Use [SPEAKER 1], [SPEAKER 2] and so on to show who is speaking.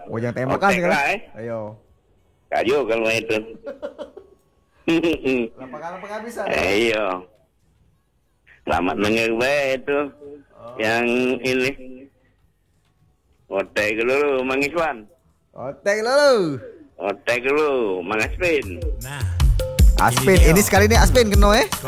[SPEAKER 1] Oh, yang tembakan
[SPEAKER 2] Otek
[SPEAKER 1] sekarang.
[SPEAKER 2] lah,
[SPEAKER 1] Ayo.
[SPEAKER 2] Kayu kalau itu.
[SPEAKER 1] Lapangan penghabisan.
[SPEAKER 2] Iya. Selamat denger bae itu. Yang ini. Otek dulu, Mang Iswan.
[SPEAKER 1] Otek lu.
[SPEAKER 2] Otek dulu, Mang Aspin.
[SPEAKER 3] Nah,
[SPEAKER 1] Aspin,
[SPEAKER 3] dia.
[SPEAKER 1] ini sekali ini Aspin kena